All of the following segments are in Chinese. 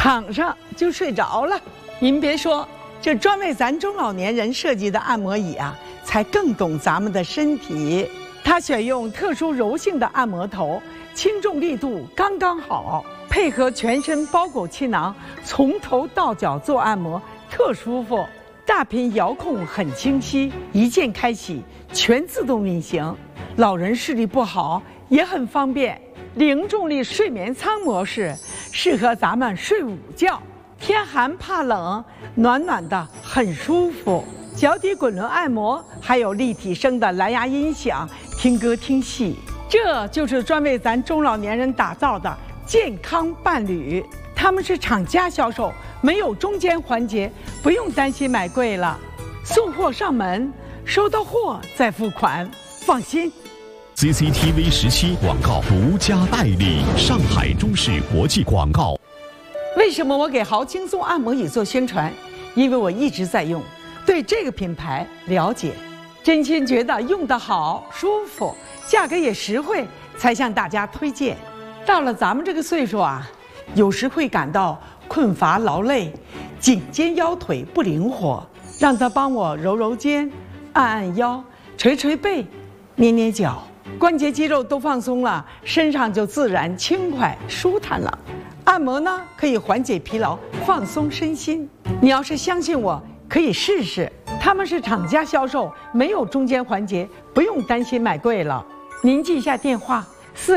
躺上就睡着了。您别说，这专为咱中老年人设计的按摩椅啊，才更懂咱们的身体。它选用特殊柔性的按摩头，轻重力度刚刚好，配合全身包裹气囊，从头到脚做按摩，特舒服。大屏遥控很清晰，一键开启，全自动运行。老人视力不好也很方便。零重力睡眠舱模式适合咱们睡午觉，天寒怕冷，暖暖的很舒服。脚底滚轮按摩，还有立体声的蓝牙音响，听歌听戏。这就是专为咱中老年人打造的健康伴侣。他们是厂家销售，没有中间环节，不用担心买贵了。送货上门，收到货再付款，放心。 CCTV 17广告独家代理，上海中视国际广告。 为什么我给豪轻松按摩椅做宣传？因为我一直在用，对这个品牌了解，真心觉得用得好、舒服，价格也实惠，才向大家推荐。到了咱们这个岁数啊，有时会感到困乏劳累，颈肩腰腿不灵活，让他帮我揉揉肩，按按腰，捶捶背，捏捏脚，关节肌肉都放松了，身上就自然轻快舒坦了。按摩呢，可以缓解疲劳，放松身心。你要是相信我，可以试试。他们是厂家销售，没有中间环节，不用担心买贵了。您记一下电话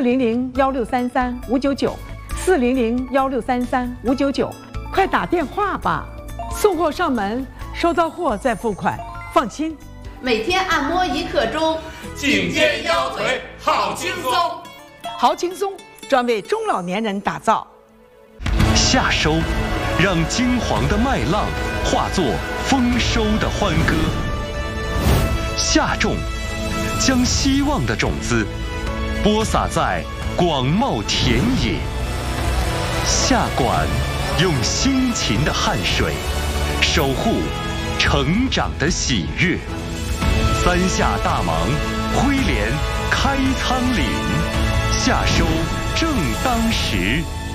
：400-1633-599，400-1633-599，快打电话吧。送货上门，收到货再付款，放心。 每天按摩1刻钟， 颈肩腰腿好轻松。 好轻松，专为中老年人打造。 夏收，让金黄的麦浪化作丰收的欢歌；夏种，将希望的种子播撒在广袤田野；夏管，用辛勤的汗水守护成长的喜悦。三夏大忙，辉连开仓廪，夏收正当时。